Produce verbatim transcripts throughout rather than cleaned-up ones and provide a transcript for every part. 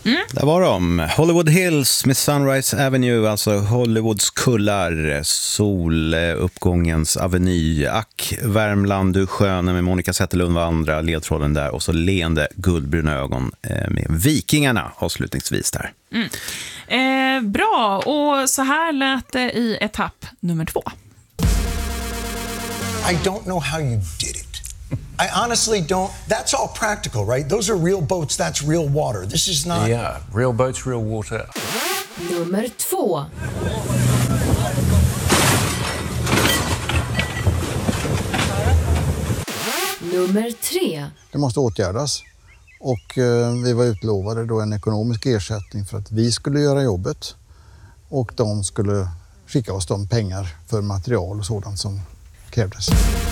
Mm. Där var de. Hollywood Hills med Sunrise Avenue, alltså Hollywoods kullar, soluppgångens aveny. Ack, Värmland, du sköna med Monica Zetterlund var andra ledtråden där. Och så leende guldbruna ögon med Vikingarna avslutningsvis där. Mm. Eh, bra, och så här lät det i etapp nummer två. I don't know how you did it. I honestly don't. That's all practical, right? Those are real boats. That's real water. This is not. Yeah, real boats, real water. Nummer två. Nummer tre. Det måste åtgärdas. Och eh, vi var utlovade då en ekonomisk ersättning för att vi skulle göra jobbet. Och de skulle skicka oss de pengar för material och sådant som krävdes.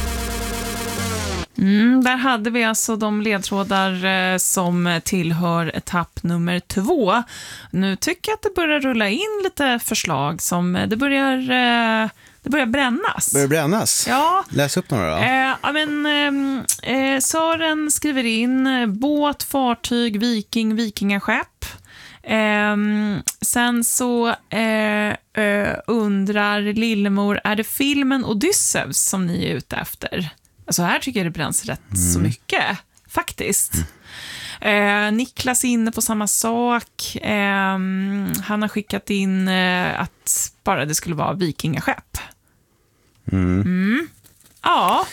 Mm, där hade vi alltså de ledtrådar eh, som tillhör etapp nummer två. Nu tycker jag att det börjar rulla in lite förslag som det börjar, eh, det börjar brännas. Börjar brännas? Ja. Läs upp några då. Eh, ja, men, eh, Sören skriver in båt, fartyg, viking, vikingaskepp. Eh, sen så eh, eh, undrar Lillemor, är det filmen Odysseus som ni är ute efter? Alltså här tycker jag det bränns rätt mm. så mycket, faktiskt. Mm. Eh, Niklas är inne på samma sak. Eh, han har skickat in eh, att bara det skulle vara vikingaskepp. Mm. Mm. Ja.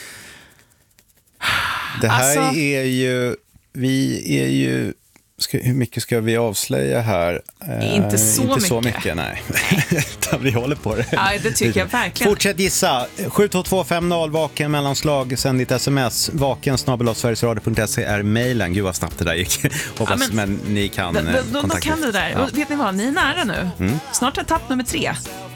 Det här alltså... är ju, vi är ju, ska, hur mycket ska vi avslöja här? Inte så uh, inte mycket. så mycket, nej. Vi håller på det. Ja, det tycker jag verkligen. Fortsätt gissa. sju två två fem noll vaken mellanslag, sänd ditt sms. Vaken snabel-a sverigesradio punkt se är mejlen. Gud vad snabbt det där gick. Hoppas, ja, men, men ni kan då, då, kontakta. Då kan det där. Ja. Och vet ni vad, ni är nära nu. Mm. Snart är etapp nummer tre.